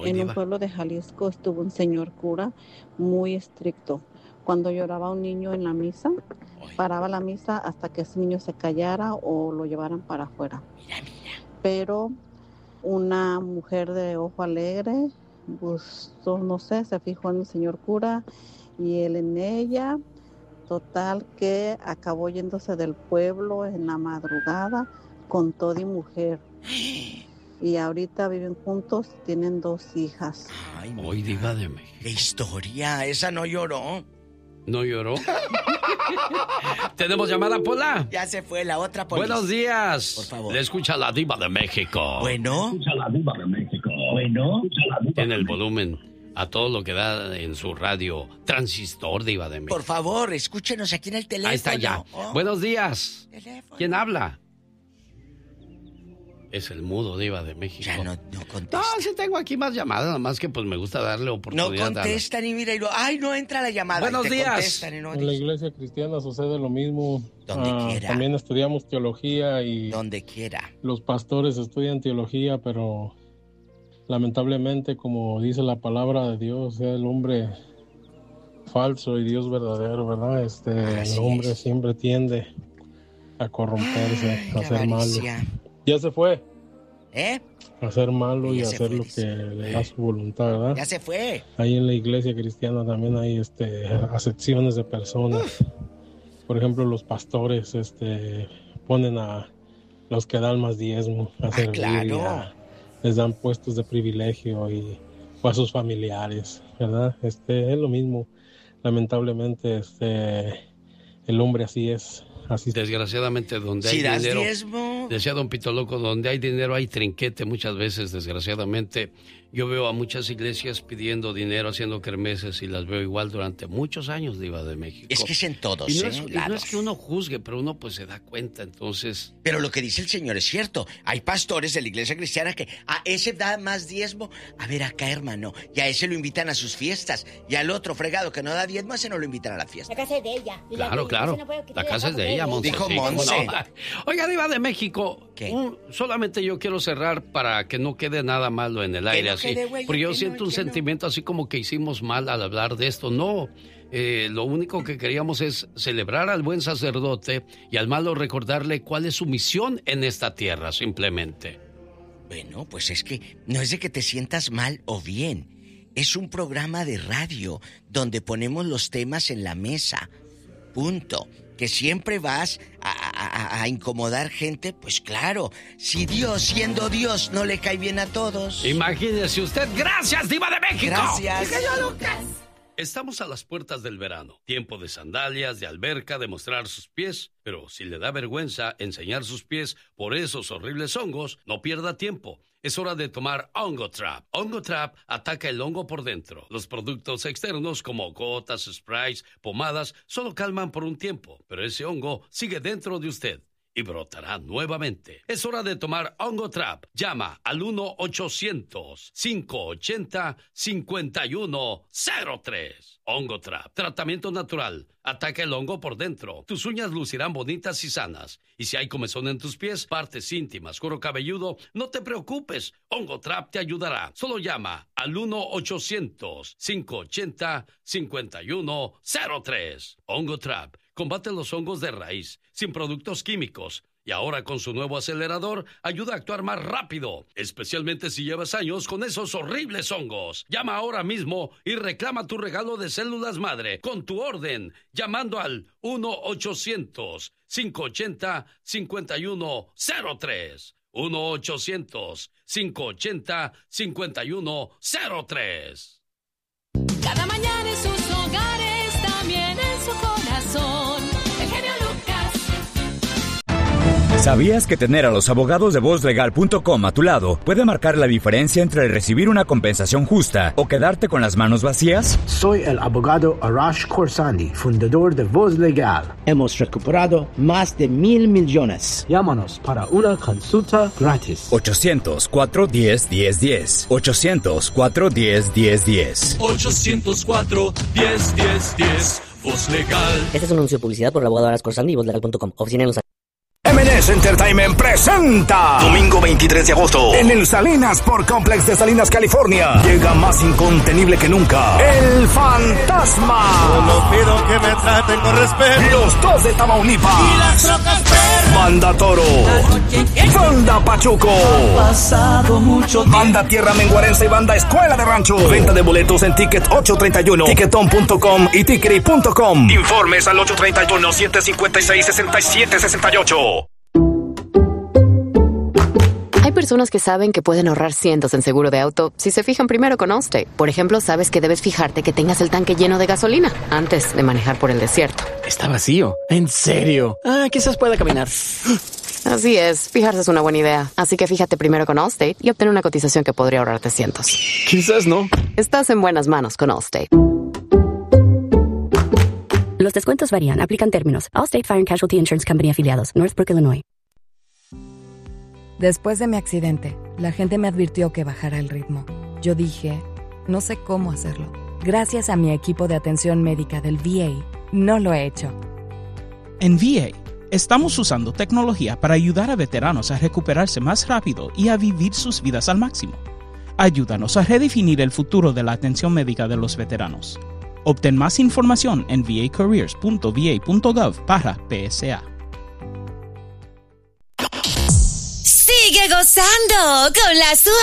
En un pueblo de Jalisco estuvo un señor cura muy estricto. Cuando lloraba un niño en la misa, paraba la misa hasta que ese niño se callara o lo llevaran para afuera. Pero una mujer de ojo alegre, pues no sé, se fijó en el señor cura y él en ella. Total que acabó yéndose del pueblo en la madrugada con todo y mujer. Y ahorita viven juntos, tienen 2 hijas. Ay, hoy diva de México. ¡Qué historia! ¿Esa no lloró? ¿No lloró? ¿Tenemos llamada, Pola? Ya se fue la otra Pola. Buenos días. Por favor. Le escucha la diva de México. Bueno. Escucha la diva de México. Bueno. Tiene el volumen a todo lo que da en su radio transistor, diva de México. Por favor, escúchenos aquí en el teléfono. Ahí está ya. Buenos días. Teléfono. ¿Quién habla? Es el mudo, diva de México. Ya no contesta. No, sí tengo aquí más llamadas, nada más que pues me gusta darle oportunidad. No contestan y mira, ¡ay, no entra la llamada! Buenos días. En la iglesia cristiana sucede lo mismo. Donde quiera. También estudiamos teología y... Donde quiera. Los pastores estudian teología, pero lamentablemente, como dice la palabra de Dios, el hombre falso y Dios verdadero, ¿verdad? El hombre siempre tiende a corromperse, a hacer malo. Ya se fue. A hacer malo y a hacer lo que le da su voluntad, ¿verdad? Ya se fue. Ahí en la iglesia cristiana también hay acepciones de personas. Por ejemplo, los pastores ponen a los que dan más diezmo a servir. Claro. Les dan puestos de privilegio o a sus familiares, ¿verdad? Es lo mismo. Lamentablemente, el hombre así es. Desgraciadamente, donde hay dinero, decía don Pito Loco, donde hay dinero hay trinquete muchas veces, desgraciadamente. Yo veo a muchas iglesias pidiendo dinero, haciendo kermeses, y las veo igual durante muchos años, diva de México. Es que es en todos, y no es que uno juzgue, pero uno pues se da cuenta, entonces... Pero lo que dice el señor es cierto. Hay pastores de la iglesia cristiana que a ese da más diezmo. A ver acá, hermano. Y a ese lo invitan a sus fiestas. Y al otro fregado que no da diezmo, a ese no lo invitan a la fiesta. La casa es de ella. Claro. La casa es de ella, Monse. Dijo Monse. No. Oiga, diva de México, solamente yo quiero cerrar para que no quede nada malo en el aire, así. Porque yo siento un sentimiento así como que hicimos mal al hablar de esto. No, lo único que queríamos es celebrar al buen sacerdote y al malo recordarle cuál es su misión en esta tierra, simplemente. Bueno, pues es que no es de que te sientas mal o bien. Es un programa de radio donde ponemos los temas en la mesa. Punto. Que siempre vas a incomodar gente, pues claro. Si Dios, siendo Dios, no le cae bien a todos. Imagínese usted. ¡Gracias, diva de México! Gracias. Estamos a las puertas del verano. Tiempo de sandalias, de alberca, de mostrar sus pies. Pero si le da vergüenza enseñar sus pies por esos horribles hongos, no pierda tiempo. Es hora de tomar Hongo Trap. Hongo Trap ataca el hongo por dentro. Los productos externos como gotas, sprays, pomadas, solo calman por un tiempo. Pero ese hongo sigue dentro de usted y brotará nuevamente. Es hora de tomar Hongo Trap. Llama al 1-800-580-5103. Hongo Trap. Tratamiento natural. Ataca el hongo por dentro. Tus uñas lucirán bonitas y sanas. Y si hay comezón en tus pies, partes íntimas, cuero cabelludo, no te preocupes. Hongo Trap te ayudará. Solo llama al 1-800-580-5103. Hongo Trap. Combate los hongos de raíz, sin productos químicos. Y ahora con su nuevo acelerador, ayuda a actuar más rápido, especialmente si llevas años con esos horribles hongos. Llama ahora mismo y reclama tu regalo de células madre con tu orden, llamando al 1-800-580-5103. 1-800-580-5103. Cada mañana en sus hogares, también en su corazón. El genio Lucas. ¿Sabías que tener a los abogados de VozLegal.com a tu lado puede marcar la diferencia entre recibir una compensación justa o quedarte con las manos vacías? Soy el abogado Arash Khorsandi, fundador de Voz Legal. Hemos recuperado más de 1,000 millones. Llámanos para una consulta gratis. 800-410-1010. 800-410-1010. 800-410-1010. Voz Legal. Este es un anuncio de publicidad por el abogado Arash Khorsandi y VozLegal.com. Oficina en Los Ángeles. MNS Entertainment presenta domingo 23 de agosto en el Salinas Sport Complex de Salinas, California. Llega más incontenible que nunca El Fantasma. Solo pido que me traten con respeto. Los dos de Tamaulipas. Y las trocas perras. Banda Toro. Banda Pachuco. Pasado mucho tiempo. Banda Tierra Menguarense y Banda Escuela de Rancho. Venta de boletos en Ticket 831, Ticketon.com y Tickery.com. Informes al 831-756-6768. Hay personas que saben que pueden ahorrar cientos en seguro de auto si se fijan primero con Allstate. Por ejemplo, sabes que debes fijarte que tengas el tanque lleno de gasolina antes de manejar por el desierto. Está vacío. ¿En serio? Quizás pueda caminar. Así es, fijarse es una buena idea. Así que fíjate primero con Allstate y obtén una cotización que podría ahorrarte cientos. Quizás no. Estás en buenas manos con Allstate. Los descuentos varían. Aplican términos. Allstate Fire and Casualty Insurance Company afiliados. Northbrook, Illinois. Después de mi accidente, la gente me advirtió que bajara el ritmo. Yo dije, no sé cómo hacerlo. Gracias a mi equipo de atención médica del VA, no lo he hecho. En VA, estamos usando tecnología para ayudar a veteranos a recuperarse más rápido y a vivir sus vidas al máximo. Ayúdanos a redefinir el futuro de la atención médica de los veteranos. Obtén más información en vacareers.va.gov/PSA. Sigue gozando con la